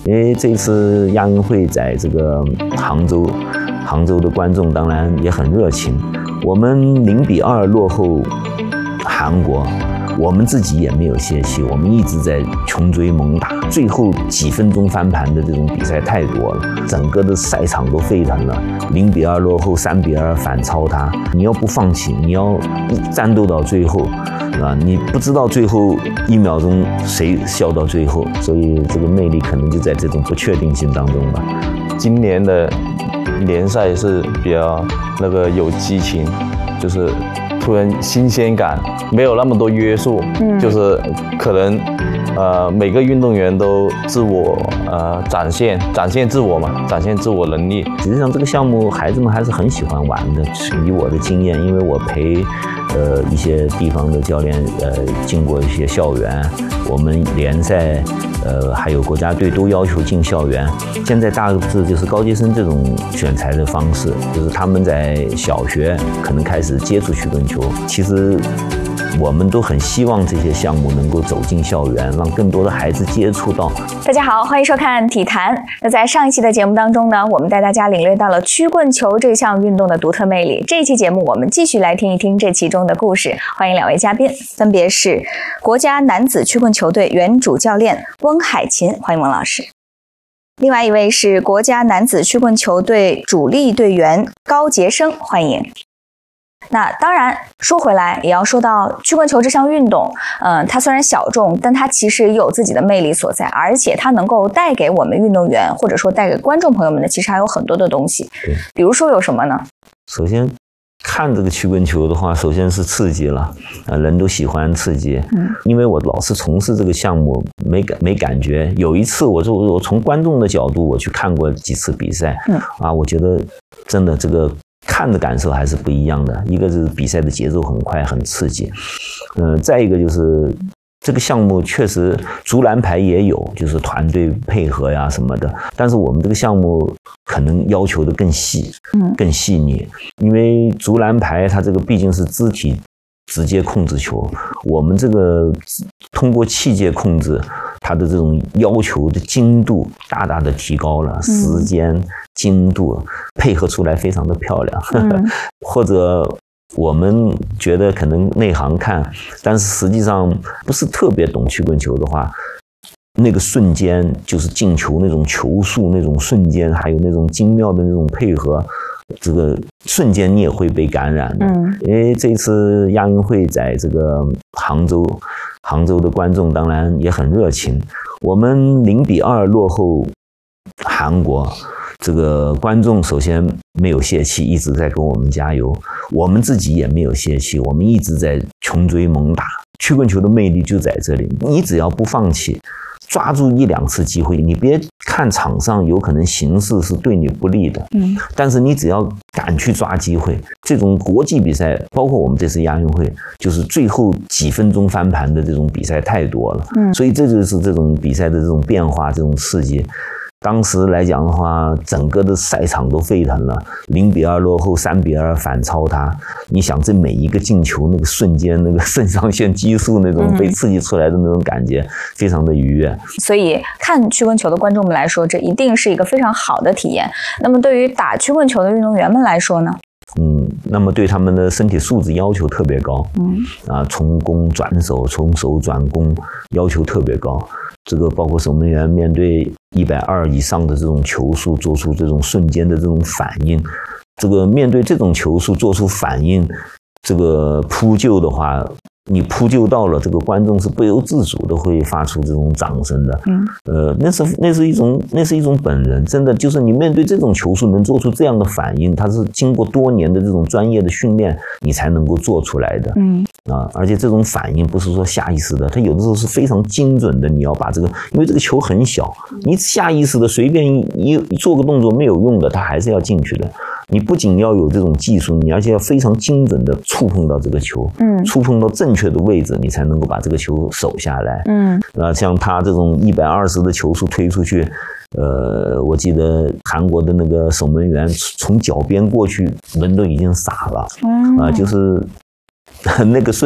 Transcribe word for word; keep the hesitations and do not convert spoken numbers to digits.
因为这次亚运会在这个杭州，杭州的观众当然也很热情。我们零比二落后韩国，我们自己也没有泄气，我们一直在穷追猛打，最后几分钟翻盘的这种比赛太多了，整个的赛场都沸腾了。零比二落后，三比二反超他，你要不放弃，你要战斗到最后，啊，你不知道最后一秒钟谁笑到最后，所以这个魅力可能就在这种不确定性当中吧。 今年的联赛是比较那个有激情，就是突然新鲜感，没有那么多约束，嗯、就是可能呃每个运动员都自我呃展现展现自我嘛，展现自我能力。 实际上这个项目孩子们还是很喜欢玩的，以我的经验，因为我陪呃一些地方的教练呃进过一些校园，我们联赛呃还有国家队都要求进校园。现在大致就是高阶生这种选材的方式，就是他们在小学可能开始接触曲棍球。其实我们都很希望这些项目能够走进校园，让更多的孩子接触到。 大家好，欢迎收看体坛。那在上一期的节目当中呢，我们带大家领略到了曲棍球这项运动的独特魅力。这一期节目我们继续来听一听这其中的故事。欢迎两位嘉宾，分别是国家男子曲棍球队原主教练翁海琴，欢迎翁老师。另外一位是国家男子曲棍球队主力队员高杰生，欢迎。那当然说回来也要说到曲棍球这项运动，嗯，它虽然小众，但它其实也有自己的魅力所在，而且它能够带给我们运动员或者说带给观众朋友们的其实还有很多的东西。 对， 比如说有什么呢？ 首先看这个曲棍球的话，首先是刺激了，呃，人都喜欢刺激。嗯，因为我老是从事这个项目，没感没感觉。有一次，我就我从观众的角度我去看过几次比赛，嗯，啊，我觉得真的这个看的感受还是不一样的。一个是比赛的节奏很快，很刺激，嗯、呃，再一个就是这个项目确实竹篮排也有，就是团队配合呀什么的，但是我们这个项目可能要求的更细，嗯，更细腻，因为竹篮排它这个毕竟是肢体直接控制球，我们这个通过器械控制，它的这种要求的精度大大的提高了，时间、精度配合出来非常的漂亮，嗯、或者我们觉得可能内行看，但是实际上不是特别懂曲棍球的话，那个瞬间就是进球那种球速那种瞬间，还有那种精妙的那种配合，这个瞬间你也会被感染的。嗯，因为这次亚运会在这个杭州，杭州的观众当然也很热情。我们零比二落后韩国，这个观众首先没有泄气，一直在跟我们加油。我们自己也没有泄气，我们一直在穷追猛打。曲棍球的魅力就在这里，你只要不放弃，抓住一两次机会，你别看场上有可能形势是对你不利的，嗯，但是你只要敢去抓机会，这种国际比赛，包括我们这次亚运会，就是最后几分钟翻盘的这种比赛太多了，嗯，所以这就是这种比赛的这种变化，这种刺激。当时来讲的话，整个的赛场都沸腾了，零比二落后，三比二反超他。你想，这每一个进球，那个瞬间，那个肾上腺激素那种被刺激出来的那种感觉，嗯、非常的愉悦。 所以，看曲棍球的观众们来说，这一定是一个非常好的体验。那么，对于打曲棍球的运动员们来说呢？ 嗯，那么对他们的身体素质要求特别高，嗯，啊，从攻转守，从守转攻，要求特别高。这个包括守门员面对一百二以上的这种球速，做出这种瞬间的这种反应。这个面对这种球速做出反应，这个扑救的话，你扑救到了，这个观众是不由自主的会发出这种掌声的。嗯，呃，那是那是一种那是一种本能，真的就是你面对这种球速能做出这样的反应，它是经过多年的这种专业的训练，你才能够做出来的。嗯，啊，而且这种反应不是说下意识的，它有的时候是非常精准的。你要把这个，因为这个球很小，你下意识的随便一做个动作没有用的，它还是要进去的。你不仅要有这种技术，你而且要非常精准的触碰到这个球，嗯，触碰到正确的位置，你才能够把这个球守下来，嗯，啊，像他这种一百二十的球速推出去，呃，我记得韩国的那个守门员从脚边过去，人都已经傻了，嗯，啊，就是那个瞬